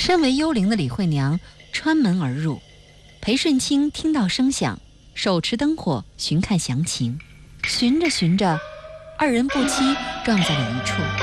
身为幽灵的李慧娘穿门而入，裴顺清听到声响，手持灯火寻看详情。寻着寻着，二人不期撞在了一处。